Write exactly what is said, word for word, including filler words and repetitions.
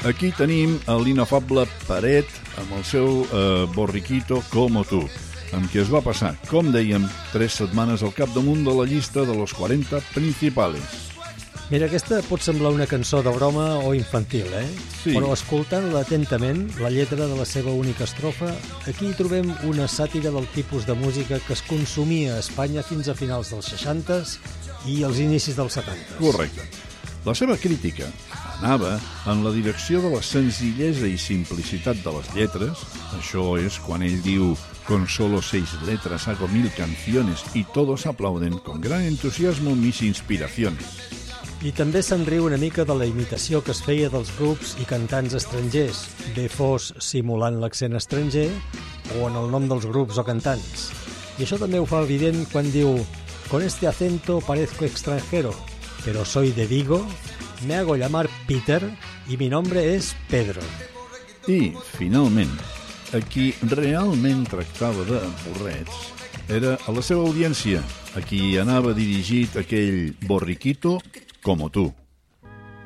Aquí tenim l'inefable Peret amb el seu eh, Borriquito como tú, amb qui es va passar, com dèiem, tres setmanes al capdamunt de la llista de los quaranta principales. Mira, aquesta pot semblar una cançó de broma o infantil, eh? Sí. Però escoltant-la atentament, la lletra de la seva única estrofa, aquí hi trobem una sàtira del tipus de música que es consumia a Espanya fins a finals dels seixantes i als inicis dels setantes. Correcte. La seva crítica anava en la direcció de la senzillesa i simplicitat de les lletres. Això és quan ell diu «Con solo seis letras hago mil canciones y todos aplauden con gran entusiasmo mis inspiraciones». I també se'n riu una mica de la imitació que es feia dels grups i cantants estrangers, bé fos simulant l'accent estranger o en el nom dels grups o cantants. I això també ho fa evident quan diu «Con este acento parezco extranjero, pero soy de Vigo, me hago llamar Peter y mi nombre es Pedro». I, finalment, a qui realment tractava de borrets era a la seva audiència, a qui anava dirigit aquell Borriquito como tú.